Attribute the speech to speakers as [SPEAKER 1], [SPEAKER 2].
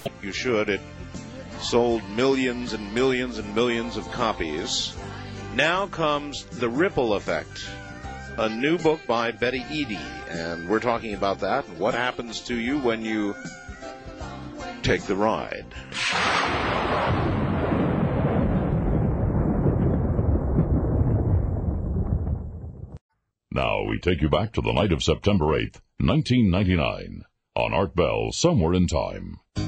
[SPEAKER 1] You should. It sold millions and millions and millions of copies. Now comes The Ripple Effect, a new book by Betty Eadie, and we're talking about that and what happens to you when you take the ride.
[SPEAKER 2] Now we take you back to the night of September 8th, 1999, on Art Bell, Somewhere in Time.